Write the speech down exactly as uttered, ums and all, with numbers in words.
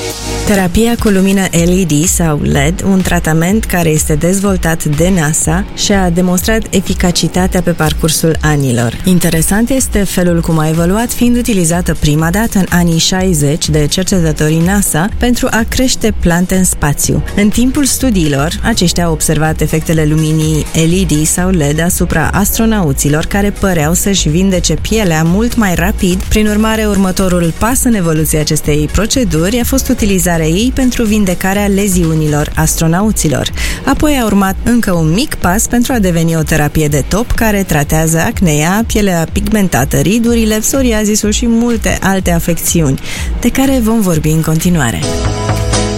Terapia cu lumină L E D sau L E D, un tratament care este dezvoltat de NASA și a demonstrat eficacitatea pe parcursul anilor. Interesant este felul cum a evoluat, fiind utilizată prima dată în anii șaizeci de cercetătorii NASA pentru a crește plante în spațiu. În timpul studiilor, aceștia au observat efectele luminii L E D sau L E D asupra astronauților, care păreau să-și vindece pielea mult mai rapid. Prin urmare, următorul pas în evoluția acestei proceduri a fost utilizarea ei pentru vindecarea leziunilor astronauților. Apoi a urmat încă un mic pas pentru a deveni o terapie de top care tratează acnea, pielea pigmentată, ridurile, psoriazisul și multe alte afecțiuni, de care vom vorbi în continuare.